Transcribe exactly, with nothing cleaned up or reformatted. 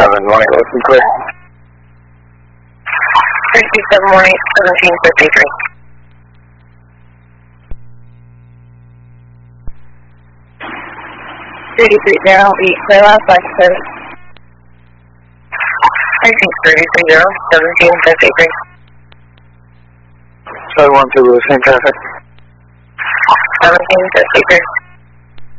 seven one eight, listen clear. three two seven one eight, seventeen fifty-three. three two three zero, eight, clear left, flight service. three two three zero, seventeen fifty-three. seven one two, same traffic. seventeen fifty-three.